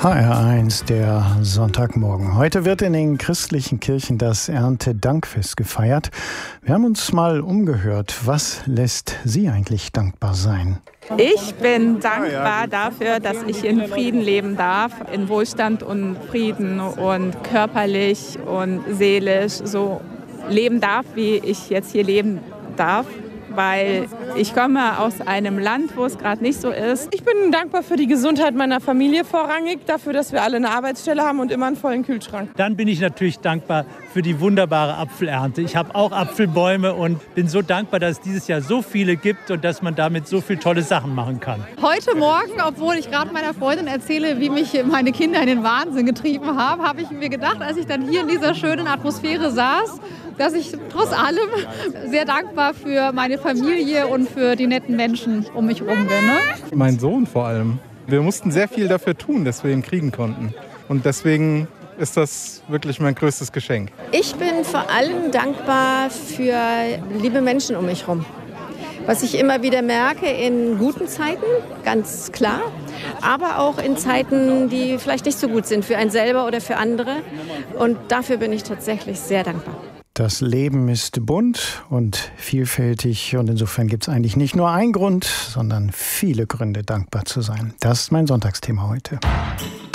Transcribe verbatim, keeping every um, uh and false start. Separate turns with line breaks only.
H R eins, der Sonntagmorgen. Heute wird in den christlichen Kirchen das Erntedankfest gefeiert. Wir haben uns mal umgehört. Was lässt Sie eigentlich dankbar sein?
Ich bin dankbar dafür, dass ich in Frieden leben darf, in Wohlstand und Frieden und körperlich und seelisch so leben darf, wie ich jetzt hier leben darf. Weil ich komme aus einem Land, wo es gerade nicht so ist.
Ich bin dankbar für die Gesundheit meiner Familie vorrangig, dafür, dass wir alle eine Arbeitsstelle haben und immer einen vollen Kühlschrank.
Dann bin ich natürlich dankbar für die wunderbare Apfelernte. Ich habe auch Apfelbäume und bin so dankbar, dass es dieses Jahr so viele gibt und dass man damit so viele tolle Sachen machen kann.
Heute Morgen, obwohl ich gerade meiner Freundin erzähle, wie mich meine Kinder in den Wahnsinn getrieben haben, habe ich mir gedacht, als ich dann hier in dieser schönen Atmosphäre saß, dass ich trotz allem sehr dankbar für meine Familie und für die netten Menschen um mich herum bin. Ne?
Mein Sohn vor allem. Wir mussten sehr viel dafür tun, dass wir ihn kriegen konnten. Und deswegen ist das wirklich mein größtes Geschenk.
Ich bin vor allem dankbar für liebe Menschen um mich herum. Was ich immer wieder merke in guten Zeiten, ganz klar, aber auch in Zeiten, die vielleicht nicht so gut sind für einen selber oder für andere. Und dafür bin ich tatsächlich sehr dankbar.
Das Leben ist bunt und vielfältig und insofern gibt es eigentlich nicht nur einen Grund, sondern viele Gründe, dankbar zu sein. Das ist mein Sonntagsthema heute.